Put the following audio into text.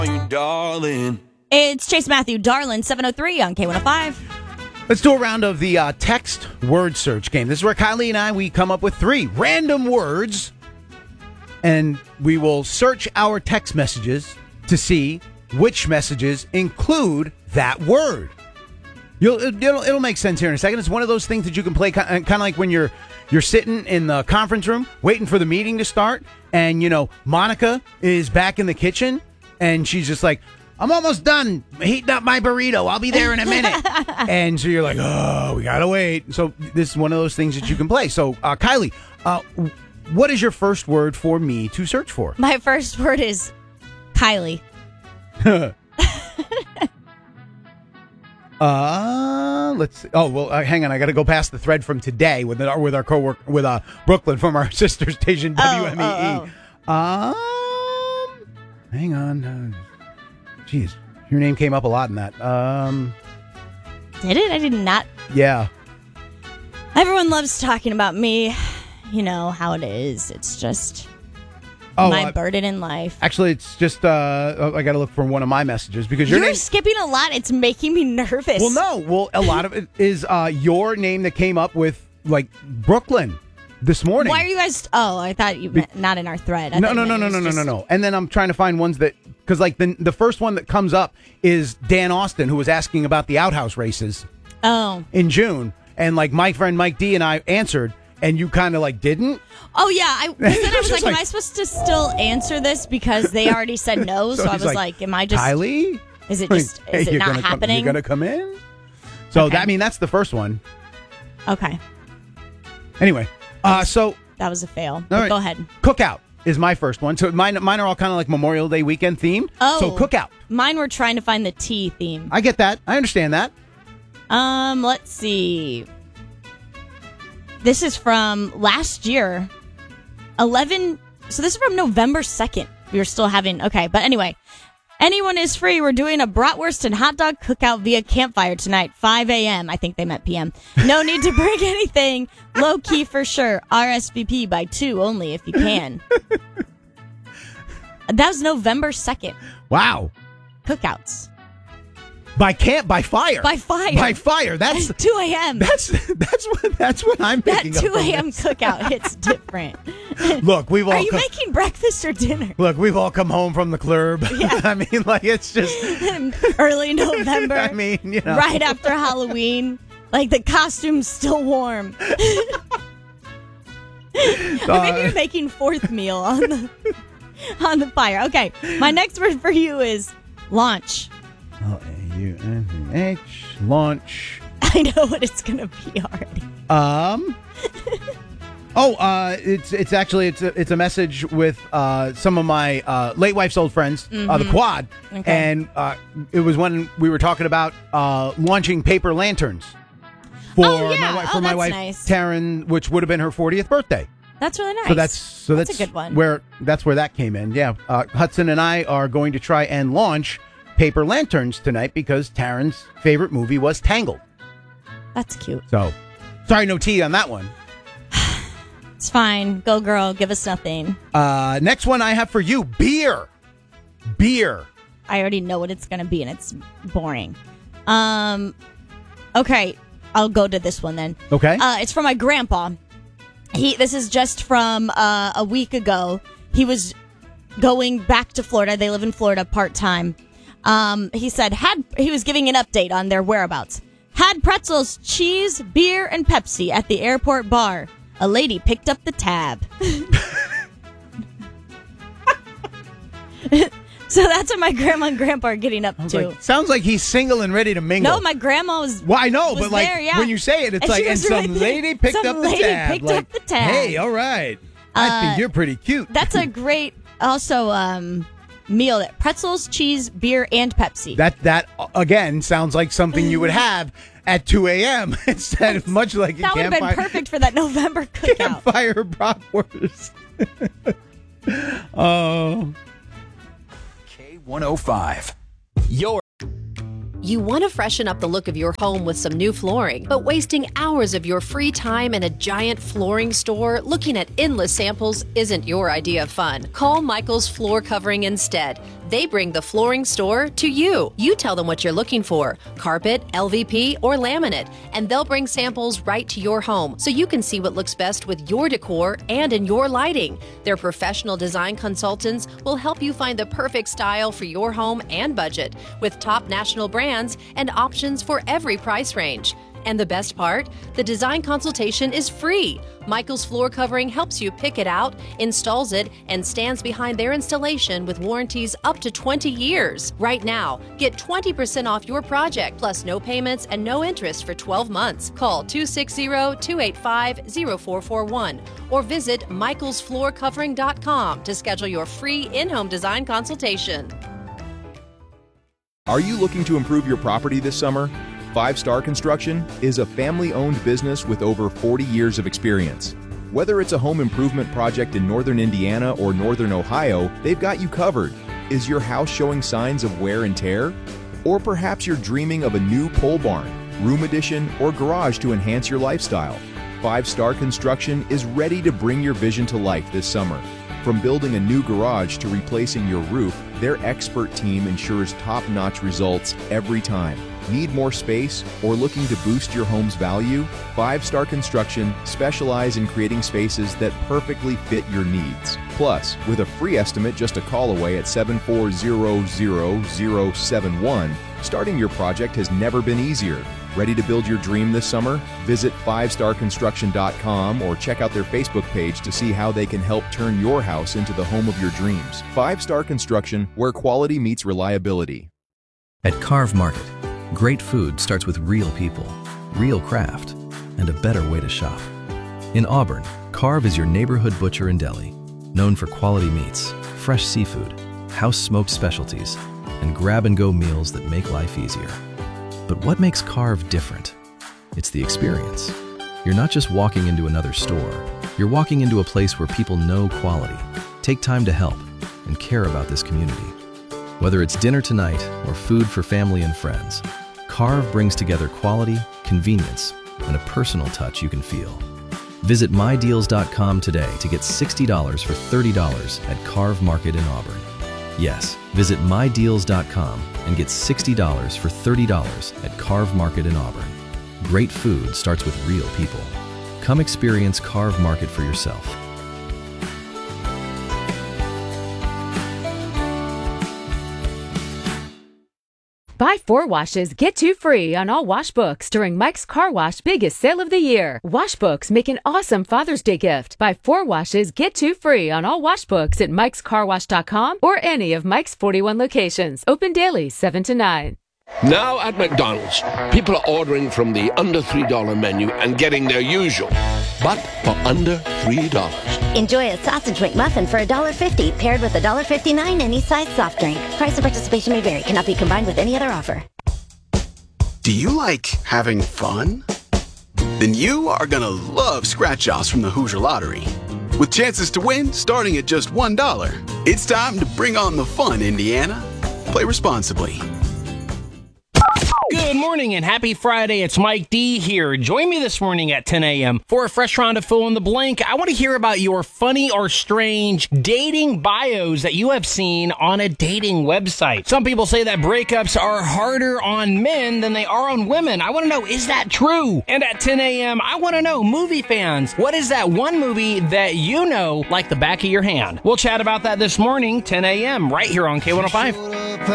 you, darling. It's Chase Matthew, Darlin, 7:03 on K105. Let's do a round of the text word search game. This is where Kylie and I, we come up with 3 random words, and we will search our text messages to see which messages include that word. It'll make sense here in a second. It's one of those things that you can play kind of like when you're sitting in the conference room waiting for the meeting to start, and, Monica is back in the kitchen, and she's just like, I'm almost done heating up my burrito. I'll be there in a minute. And so you're like, oh, we got to wait. So this is one of those things that you can play. So, Kylie, what is your first word for me to search for? My first word is Kylie. Let's see. Oh, well, hang on. I got to go past the thread from today with our coworker, with Brooklyn from our sister station, WMEE. Hang on. Jeez, your name came up a lot in that. Did it? I did not. Yeah. Everyone loves talking about me. You know how it is. It's just my burden in life. Actually, it's just I got to look for one of my messages because you're skipping a lot. It's making me nervous. Well, no. Well, a lot of it is your name that came up with like Brooklyn this morning. Why are you guys? Oh, I thought you meant not in our thread. No. And then I'm trying to find ones that, because like the first one that comes up is Dan Austin, who was asking about the outhouse races. Oh. In June, and like my friend Mike D and I answered, and you kind of like didn't. Oh yeah, then I was like, am I supposed to still answer this because they already said no? So I was like, am I just Kylie? Is it just is it not happening? You're gonna come in. So okay. That's the first one. Okay. Anyway. So that was a fail. Right. Go ahead. Cookout is my first one. So mine are all kind of like Memorial Day weekend themed. Oh, so cookout. Mine were trying to find the tea theme. I get that. I understand that. Let's see. This is from last year. So this is from November 2nd. We were still having but anyway. Anyone is free. We're doing a bratwurst and hot dog cookout via campfire tonight, 5 a.m. I think they meant p.m. No need to bring anything. Low key for sure. RSVP by 2 only if you can. That was November 2nd. Wow. Cookouts. By fire. By fire. That's 2 a.m. That's what I'm thinking of. That 2 a.m. a.m. cookout hits different. Look, Are you making breakfast or dinner? Look, we've all come home from the club. Yeah. I mean, like, it's just early November. I mean, right after Halloween, like the costume's still warm. Maybe you're making fourth meal on the fire. Okay, my next word for you is launch. Launch. Launch. I know what it's gonna be already. It's actually a message with some of my late wife's old friends, the Quad, and it was when we were talking about launching paper lanterns for my wife nice. Taryn, which would have been her 40th birthday. That's really nice. So that's a good one. That's where that came in. Yeah, Hudson and I are going to try and launch paper lanterns tonight because Taryn's favorite movie was Tangled. That's cute. So, sorry, no tea on that one. It's fine. Go, girl. Give us nothing. Next one I have for you, beer. Beer. I already know what it's going to be, and it's boring. Okay, I'll go to this one then. Okay. It's from my grandpa. This is just from a week ago. He was going back to Florida. They live in Florida part-time. He said he was giving an update on their whereabouts. Had pretzels, cheese, beer, and Pepsi at the airport bar. A lady picked up the tab. So that's what my grandma and grandpa are getting up to. Like, sounds like he's single and ready to mingle. No, my grandma was. Well, I know, but like there, yeah. when you say it, it's like, and some lady picked up the tab. Hey, all right. I think you're pretty cute. That's a great also meal. That pretzels, cheese, beer, and Pepsi. That again sounds like something you would have at 2 a.m. instead of much like a that would have been perfect for that November cookout. Campfire bratwurst. Oh. K105. You want to freshen up the look of your home with some new flooring, but wasting hours of your free time in a giant flooring store looking at endless samples isn't your idea of fun. Call Michael's Floor Covering instead. They bring the flooring store to you. You tell them what you're looking for, carpet, LVP, or laminate, and they'll bring samples right to your home so you can see what looks best with your decor and in your lighting. Their professional design consultants will help you find the perfect style for your home and budget with top national brands and options for every price range. And the best part? The design consultation is free. Michael's Floor Covering helps you pick it out, installs it, and stands behind their installation with warranties up to 20 years. Right now, get 20% off your project, plus no payments and no interest for 12 months. Call 260-285-0441 or visit michaelsfloorcovering.com to schedule your free in-home design consultation. Are you looking to improve your property this summer? 5 Star Construction is a family-owned business with over 40 years of experience. Whether it's a home improvement project in northern Indiana or northern Ohio, they've got you covered. Is your house showing signs of wear and tear? Or perhaps you're dreaming of a new pole barn, room addition, or garage to enhance your lifestyle. 5 Star Construction is ready to bring your vision to life this summer. From building a new garage to replacing your roof, their expert team ensures top-notch results every time. Need more space or looking to boost your home's value? 5 Star Construction specialize in creating spaces that perfectly fit your needs. Plus, with a free estimate just a call away at 7400071, starting your project has never been easier. Ready to build your dream this summer? Visit 5starconstruction.com or check out their Facebook page to see how they can help turn your house into the home of your dreams. 5 Star Construction, where quality meets reliability. At Carve Market, great food starts with real people, real craft, and a better way to shop. In Auburn, Carve is your neighborhood butcher and deli, known for quality meats, fresh seafood, house-smoked specialties, and grab-and-go meals that make life easier. But what makes Carve different? It's the experience. You're not just walking into another store. You're walking into a place where people know quality, take time to help, and care about this community. Whether it's dinner tonight or food for family and friends, Carve brings together quality, convenience, and a personal touch you can feel. Visit mydeals.com today to get $60 for $30 at Carve Market in Auburn. Yes, visit mydeals.com and get $60 for $30 at Carve Market in Auburn. Great food starts with real people. Come experience Carve Market for yourself. Buy 4 washes, get 2 free on all wash books during Mike's Car Wash biggest sale of the year. Wash books make an awesome Father's Day gift. Buy 4 washes, get 2 free on all wash books at mikescarwash.com or any of Mike's 41 locations. Open daily, 7 to 9. Now at McDonald's, people are ordering from the under $3 menu and getting their usual, but for under $3. Enjoy a sausage McMuffin for $1.50, paired with $1.59 any size soft drink. Price and participation may vary. Cannot be combined with any other offer. Do you like having fun? Then you are gonna love scratch-offs from the Hoosier Lottery. With chances to win starting at just $1. It's time to bring on the fun, Indiana. Play responsibly. Good morning and happy Friday. It's Mike D here. Join me this morning at 10 a.m. for a fresh round of Fill in the Blank. I want to hear about your funny or strange dating bios that you have seen on a dating website. Some people say that breakups are harder on men than they are on women. I want to know, is that true? And at 10 a.m., I want to know, movie fans, what is that one movie that you know like the back of your hand? We'll chat about that this morning, 10 a.m., right here on K105.